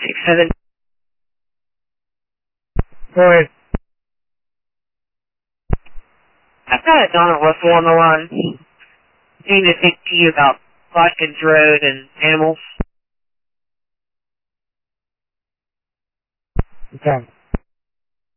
7. Go ahead. I've got a Donna Russell on the line. I need to speak to you about Watkins Road and animals. Okay.